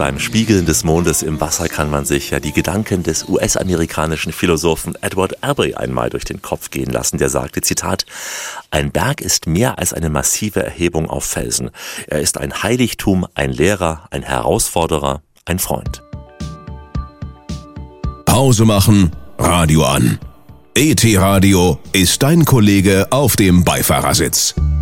beim Spiegeln des Mondes im Wasser kann man sich ja die Gedanken des US-amerikanischen Philosophen Edward Albee einmal durch den Kopf gehen lassen. Der sagte, Zitat, ein Berg ist mehr als eine massive Erhebung auf Felsen. Er ist ein Heiligtum, ein Lehrer, ein Herausforderer, ein Freund. Pause machen, Radio an. ET Radio ist dein Kollege auf dem Beifahrersitz.